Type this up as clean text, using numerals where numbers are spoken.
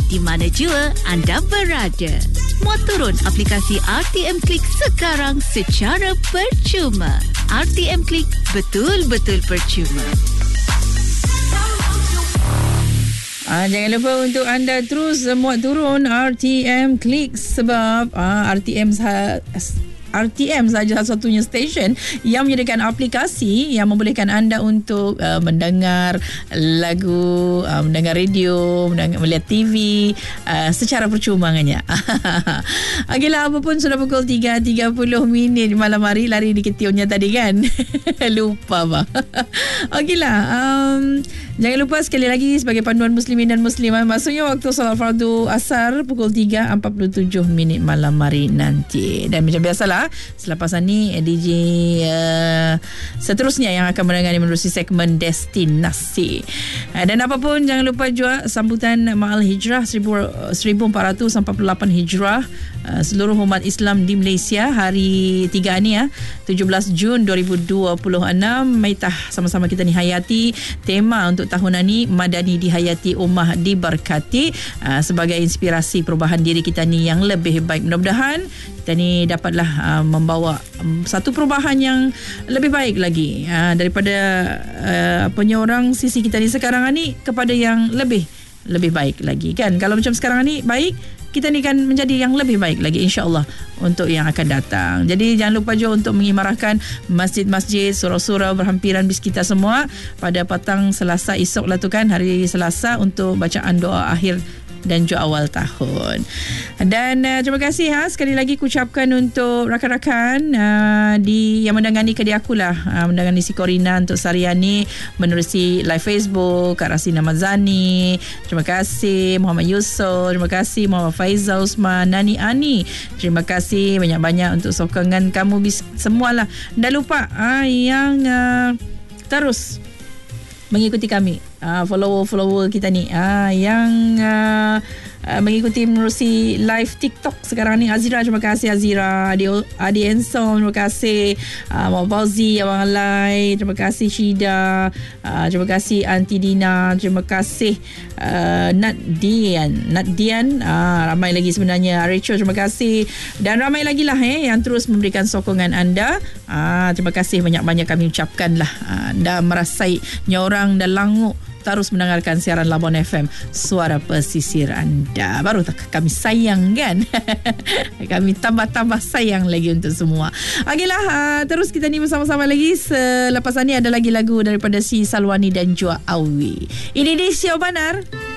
di mana jua anda berada. Muat turun aplikasi RTM Klik sekarang secara percuma. RTM Klik, betul-betul percuma. Jangan lupa untuk anda terus muat turun RTM Klik sebab RTM saja satu-satunya stesen yang menyediakan aplikasi yang membolehkan anda untuk mendengar lagu, mendengar radio, melihat TV secara percuma agaknya. Okeylah, apa pun sudah pukul 3.30 malam hari, lari di ketionnya tadi kan. Lupa bah. Okeylah, jangan lupa sekali lagi sebagai panduan muslimin dan muslimah, maksudnya waktu solat fardu asar pukul 3.47 malam hari nanti. Dan macam biasalah, selepas ni DJ seterusnya yang akan menerusi segmen destinasi. Dan apapun jangan lupa juga sambutan Ma'al Hijrah 1448 Hijrah seluruh umat Islam di Malaysia hari 3 ni 17 Jun 2026. Maitah sama-sama kita ni hayati tema untuk tahun ini, Madani dihayati, ummah diberkati, sebagai inspirasi perubahan diri kita ni yang lebih baik. Mudah-mudahan kita ni dapatlah membawa satu perubahan yang lebih baik lagi daripada orang sisi kita ni sekarang ni kepada yang lebih baik lagi kan. Kalau macam sekarang ni baik, kita ni kan menjadi yang lebih baik lagi insya-Allah untuk yang akan datang. Jadi jangan lupa juga untuk mengimarahkan masjid-masjid, surau-surau berhampiran bis kita semua pada petang Selasa esok lah tu kan, hari Selasa, untuk bacaan doa akhir dan juga awal tahun. Dan terima kasih sekali lagi kucapkan untuk rakan-rakan yang mendengani kedai akulah, mendengani si Corina untuk seharian ni menerusi live Facebook, Kak Rasina Mazani, terima kasih Muhammad Yusof, terima kasih Muhammad Faizal Usman, Nani Ani, terima kasih banyak-banyak untuk sokongan kamu semualah. Dan lupa yang terus mengikuti kami, follower kita ni yang mengikuti menerusi live TikTok sekarang ni. Azira, terima kasih Azira. Adi Enson, terima kasih. Mak Fauzi, Abang Alai, terima kasih. Syida, terima kasih. Aunty Dina, terima kasih. Nadian, ramai lagi sebenarnya. Rachel, terima kasih. Dan ramai lagi lah yang terus memberikan sokongan anda. Terima kasih banyak-banyak kami ucapkan lah. Anda merasai nyorang dan languk terus mendengarkan siaran Labuan FM, suara pesisir anda. Baru tak kami sayang kan? Kami tambah-tambah sayang lagi untuk semua. Okeylah, terus kita ni bersama-sama lagi. Selepas ni ada lagi lagu daripada si Salwani dan juga Awi. Ini dia Siau Banar.